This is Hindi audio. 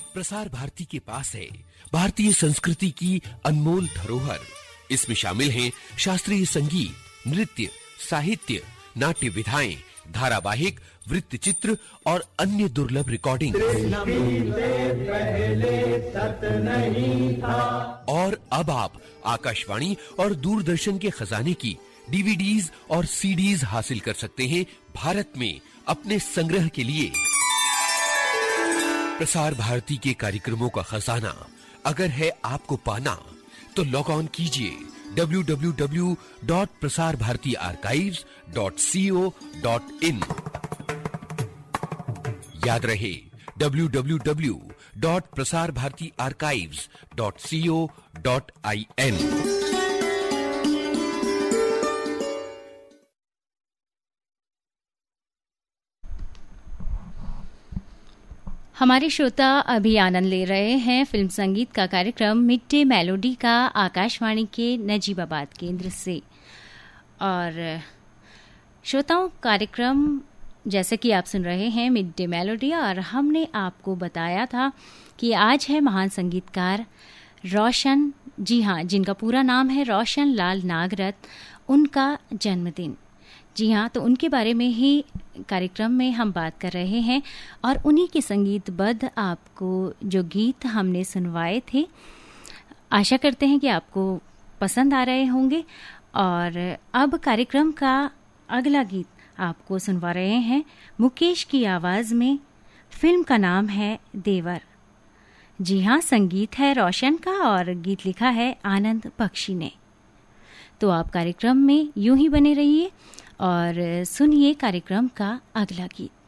प्रसार भारती के पास है भारतीय संस्कृति की अनमोल धरोहर। इसमें शामिल हैं शास्त्रीय संगीत, नृत्य, साहित्य, नाट्य विधाएं, धारावाहिक, वृत्तचित्र और अन्य दुर्लभ रिकॉर्डिंग। और अब आप आकाशवाणी और दूरदर्शन के खजाने की डीवीडीज और सीडीज हासिल कर सकते हैं भारत में अपने संग्रह के लिए। प्रसार भारती के कार्यक्रमों का खजाना अगर है आपको पाना, तो लॉग ऑन कीजिए www.prasarbhartiarchives.co.in। याद रहे www.prasarbhartiarchives.co.in। हमारे श्रोता अभी आनंद ले रहे हैं फिल्म संगीत का कार्यक्रम मिड डे मेलोडी का आकाशवाणी के नजीबाबाद केंद्र से। और श्रोताओं, कार्यक्रम जैसे कि आप सुन रहे हैं मिड डे मेलोडी, और हमने आपको बताया था कि आज है महान संगीतकार रोशन, जी हाँ, जिनका पूरा नाम है रोशन लाल नागरत्न, उनका जन्मदिन। जी हाँ, तो उनके बारे में ही कार्यक्रम में हम बात कर रहे हैं और उन्हीं के संगीतबद्ध आपको जो गीत हमने सुनवाए थे, आशा करते हैं कि आपको पसंद आ रहे होंगे। और अब कार्यक्रम का अगला गीत आपको सुनवा रहे हैं मुकेश की आवाज़ में। फिल्म का नाम है देवर। जी हाँ, संगीत है रोशन का और गीत लिखा है आनंद बख्शी ने। तो आप कार्यक्रम में यूं ही बने रहिए और सुनिए कार्यक्रम का अगला गीत।